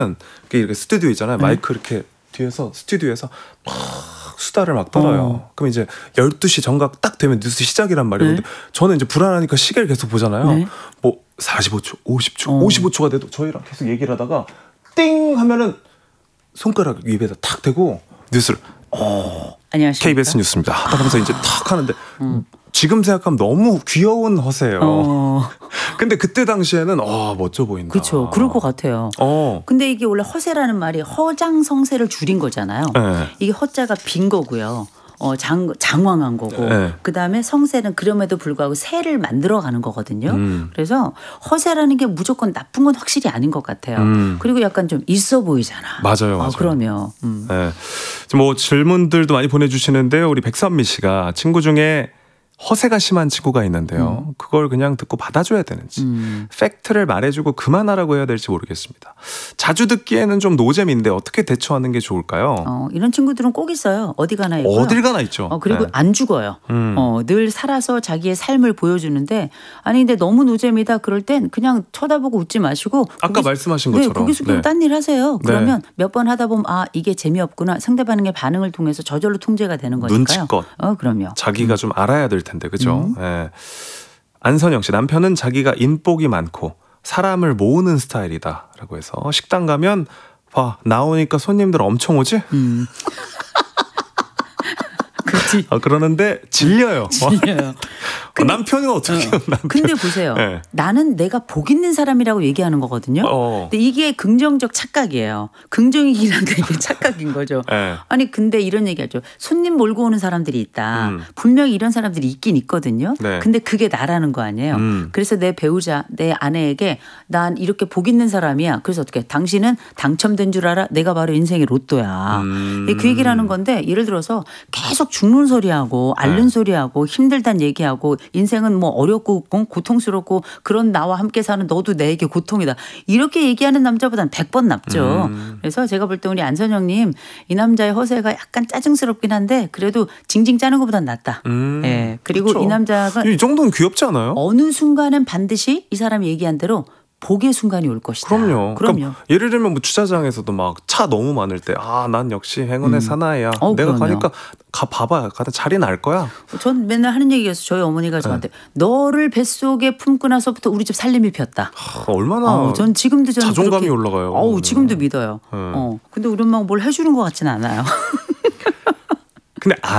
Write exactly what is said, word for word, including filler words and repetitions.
이렇게 스튜디오 있잖아요. 네. 마이크 이렇게 뒤에서 스튜디오에서 막 수다를 막 떨어요. 어. 그럼 이제 열두 시 정각 딱 되면 뉴스 시작이란 말이에요. 네. 근데 저는 이제 불안하니까 시계를 계속 보잖아요. 네. 뭐 사십오 초, 오십 초, 어. 오십오 초가 돼도 저희랑 계속 얘기를 하다가 띵 하면은 손가락 입에다 탁 대고 뉴스를 어 안녕하십니까. 케이비에스 뉴스입니다. 딱 하면서 이제 탁 하는데 음. 지금 생각하면 너무 귀여운 허세예요. 어. 근데 그때 당시에는 아 멋져 보인다. 그렇죠. 그럴 것 같아요. 어. 근데 이게 원래 허세라는 말이 허장성세를 줄인 거잖아요. 네. 이게 허자가 빈 거고요. 어, 장, 장황한 거고. 네. 그다음에 성세는 그럼에도 불구하고 세를 만들어가는 거거든요. 음. 그래서 허세라는 게 무조건 나쁜 건 확실히 아닌 것 같아요. 음. 그리고 약간 좀 있어 보이잖아. 맞아요, 맞아요. 어, 그러면. 음. 네. 뭐 질문들도 많이 보내주시는데요. 우리 백선미 씨가 친구 중에 허세가 심한 친구가 있는데요. 음. 그걸 그냥 듣고 받아줘야 되는지 음. 팩트를 말해주고 그만하라고 해야 될지 모르겠습니다. 자주 듣기에는 좀 노잼인데 어떻게 대처하는 게 좋을까요? 어, 이런 친구들은 꼭 있어요. 어디 가나 있고요. 어딜 가나 있죠. 어, 그리고 네. 안 죽어요. 음. 어, 늘 살아서 자기의 삶을 보여주는데 아니 근데 너무 노잼이다 그럴 땐 그냥 쳐다보고 웃지 마시고 아까 고개, 말씀하신 네, 것처럼 고개 숙이고 네. 딴 일 하세요. 네. 그러면 몇 번 하다 보면 아 이게 재미없구나. 상대방의 반응을 통해서 저절로 통제가 되는 거니까요. 눈치껏. 어, 그럼요. 자기가 음. 좀 알아야 될 텐데 그죠? 음. 네. 안선영 씨 남편은 자기가 인복이 많고 사람을 모으는 스타일이다라고 해서 식당 가면 봐 나오니까 손님들 엄청 오지? 음. 그렇지. 아, 그러는데 질려요. 질려요. 어, 남편은 어떻게 해요? 남편. 근데 보세요. 네. 나는 내가 복 있는 사람이라고 얘기하는 거거든요. 어. 근데 이게 긍정적 착각이에요. 긍정이긴 한데 이게 착각인 거죠. 네. 아니 근데 이런 얘기하죠. 손님 몰고 오는 사람들이 있다. 음. 분명히 이런 사람들이 있긴 있거든요. 네. 근데 그게 나라는 거 아니에요. 음. 그래서 내 배우자, 내 아내에게 난 이렇게 복 있는 사람이야. 그래서 어떻게 당신은 당첨된 줄 알아? 내가 바로 인생의 로또야. 음. 그 얘기를 하는 건데 예를 들어서 계속 죽는 소리하고 앓는 네. 소리하고 힘들다는 얘기하고 인생은 뭐 어렵고 고통스럽고 그런 나와 함께 사는 너도 내게 고통이다. 이렇게 얘기하는 남자보다는 백 번 낫죠. 음. 그래서 제가 볼 때 우리 안선영님 이 남자의 허세가 약간 짜증스럽긴 한데 그래도 징징 짜는 것보단 낫다. 음. 예. 그리고 그쵸. 이 남자가 이 정도는 귀엽지 않아요? 어느 순간은 반드시 이 사람이 얘기한 대로 복의 순간이 올 것이다. 그럼요. 그럼요. 그러니까 예를 들면 뭐 주차장에서도 막 차 너무 많을 때 아 난 역시 행운의 음. 사나이야. 어, 내가 그럼요. 가니까 가 봐봐 가다 자리 날 거야. 전 맨날 하는 얘기였어요. 저희 어머니가 저한테 너를 뱃속에 품고 나서부터 우리 집 살림이 폈다. 하, 얼마나 어, 전 지금도 저는 자존감이 그렇게, 올라가요. 어우, 지금도 믿어요. 네. 어, 근데 우리 엄마가 뭘 해주는 것 같지는 않아요. 근데